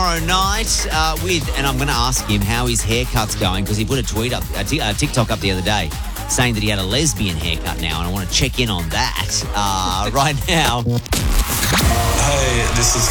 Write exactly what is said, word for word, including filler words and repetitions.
tomorrow night uh, with, and I'm going to ask him how his haircut's going because he put a tweet up, a, t- a TikTok up the other day saying that he had a lesbian haircut now, and I want to check in on that uh, right now. Hey, this is